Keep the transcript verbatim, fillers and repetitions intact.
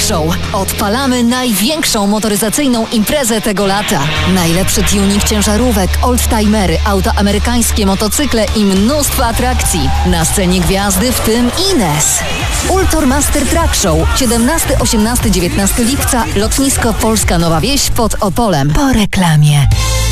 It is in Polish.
Show. Odpalamy największą motoryzacyjną imprezę tego lata. Najlepszy tuning ciężarówek, oldtimery, auta amerykańskie, motocykle i mnóstwo atrakcji. Na scenie gwiazdy, w tym Ines. Ultor Master Truck Show. siedemnastego, osiemnastego, dziewiętnastego lipca. Lotnisko Polska Nowa Wieś pod Opolem. Po reklamie.